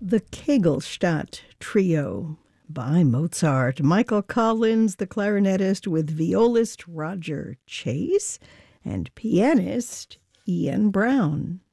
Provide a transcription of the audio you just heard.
The Kegelstadt Trio by Mozart. Michael Collins, the clarinetist, with violist Roger Chase and pianist Ian Brown.